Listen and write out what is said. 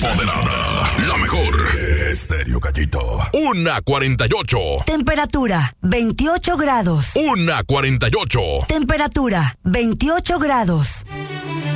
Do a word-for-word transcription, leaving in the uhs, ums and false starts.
empoderada. La mejor. Estéreo Gallito. Una cuarenta y ocho. Temperatura veintiocho grados. Una cuarenta y ocho. Temperatura veintiocho grados.